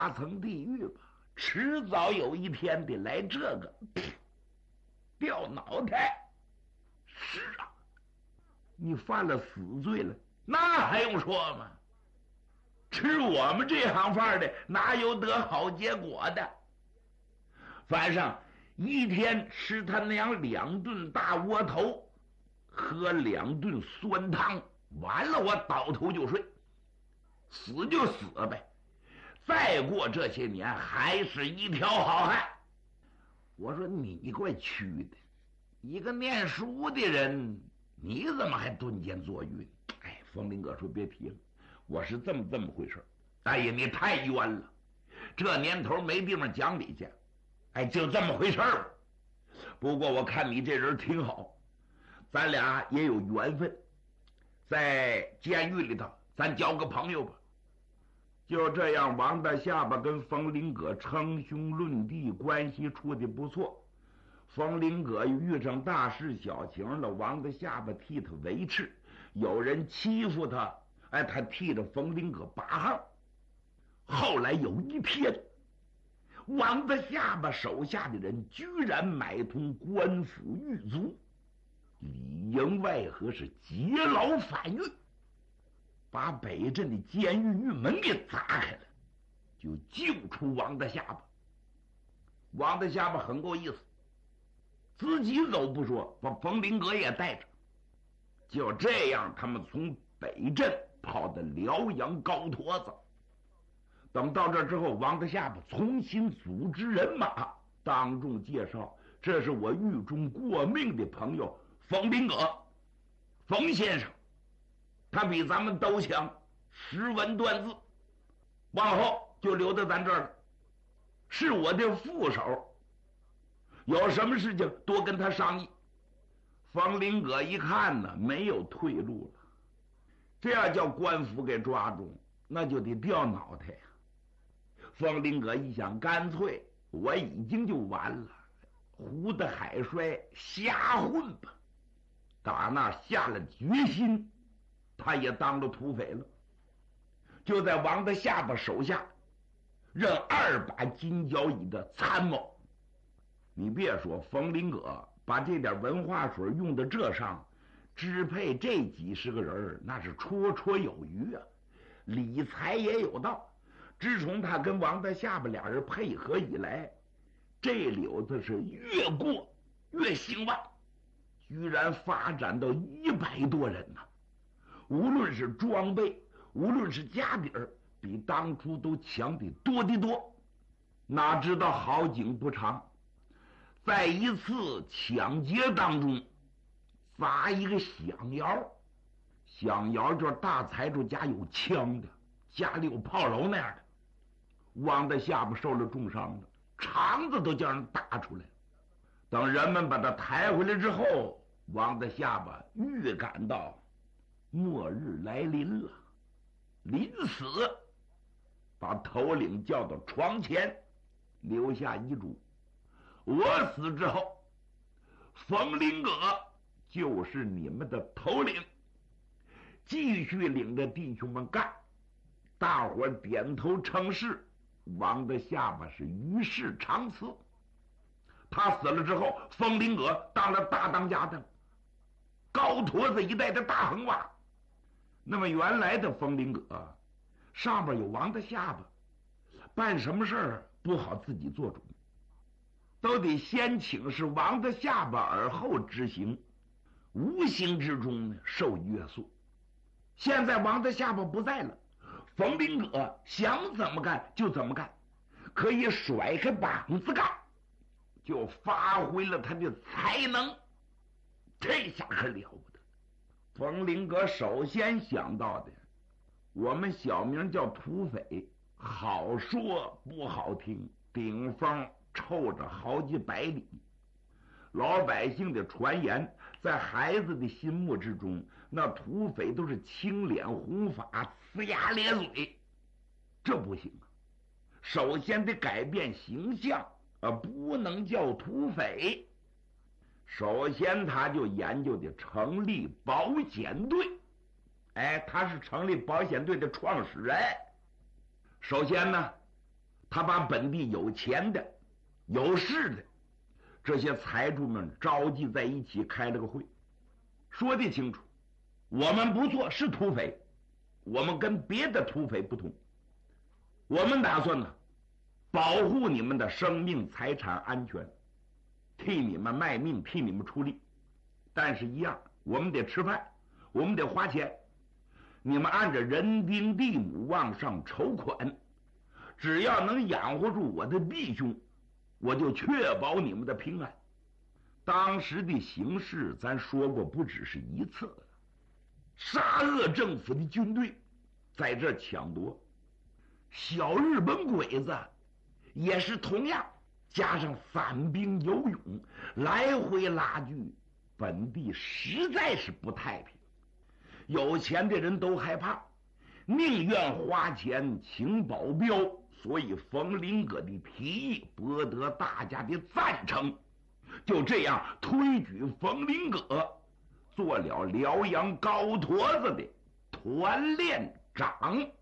层地狱吧，迟早有一天得来这个掉脑袋。是啊，你犯了死罪了，那还用说吗？吃我们这行饭的，哪有得好结果的？反正一天吃他娘2顿大窝头，喝2顿酸汤，完了我倒头就睡，死就死呗。再过这些年，还是一条好汉。我说你怪屈的，一个念书的人，你怎么还蹲监坐狱？哎，冯林哥说别提了，我是这么回事。哎呀，你太冤了，这年头没地方讲理去。哎，就这么回事儿。不过我看你这人挺好，咱俩也有缘分，在监狱里头咱交个朋友吧。就这样，王大下巴跟冯林葛称兄论弟，关系处的不错。冯林葛遇上大事小情了，王大下巴替他维持。有人欺负他，哎，他替着冯林葛拔行。后来有一天，王大下巴手下的人居然买通官府狱卒，里应外合，是劫牢反狱，把北镇的监狱狱门给砸开了，就救出王大下巴。王大下巴很够意思，自己走不说，把冯林葛也带着。就这样，他们从北镇跑到辽阳高坨子。等到这之后，王大下巴重新组织人马，当众介绍，这是我狱中过命的朋友冯林葛，冯先生，他比咱们都强，识文断字，往后就留在咱这儿了，是我的副手，有什么事情多跟他商议。冯林葛一看呢，没有退路了，这要叫官府给抓住，那就得掉脑袋呀。冯林葛一想，干脆我已经就完了，胡的海帅瞎混吧。打那下了决心，他也当了土匪了，就在王大下巴手下任2把金交椅的参谋。你别说，冯林葛把这点文化水用到这上，支配这几十个人那是绰绰有余啊，理财也有道。自从他跟王大下巴俩人配合以来，这柳子是越过越兴旺，居然发展到100多人呢。无论是装备，无论是家底儿，比当初都强得多得多。哪知道好景不长，在一次抢劫当中砸一个响窑，响窑就是大财主家有枪的，家里有炮楼那样的。王大下巴受了重伤了，肠子都叫人打出来。等人们把他抬回来之后，王大下巴预感到末日来临了，临死把头领叫到床前，留下遗嘱：我死之后，冯林葛就是你们的头领，继续领着弟兄们干。大伙点头称是。王大下巴是于世长辞。他死了之后，冯林葛当了大当家的高坨子一带的大横洼。那么原来的冯林葛上边有王大下巴，办什么事儿不好自己做主，都得先请示王大下巴，而后执行，无形之中呢受约束。现在王大下巴不在了，冯林葛想怎么干就怎么干，可以甩开膀子干，就发挥了他的才能。这下可了不得。冯林葛首先想到的，我们小名叫土匪，好说不好听，顶风臭着好几百里。老百姓的传言，在孩子的心目之中，那土匪都是青脸红发，呲牙咧嘴，这不行啊！首先得改变形象，不能叫土匪。首先他就研究的成立保险队。哎，他是成立保险队的创始人。首先呢， 他把本地有钱的、有势的这些财主们召集在一起开了个会，说得清楚，我们不做是土匪，我们跟别的土匪不同，我们打算呢保护你们的生命财产安全，替你们卖命，替你们出力，但是一样，我们得吃饭，我们得花钱，你们按着人丁地亩往上筹款，只要能养活住我的弟兄，我就确保你们的平安。当时的形势咱说过不只是一次了，沙俄政府的军队在这抢夺，小日本鬼子也是同样，加上散兵游勇，来回拉锯，本地实在是不太平。有钱的人都害怕，宁愿花钱请保镖，所以冯林阁的提议博得大家的赞成，就这样推举冯林阁做了辽阳高坨子的团练长。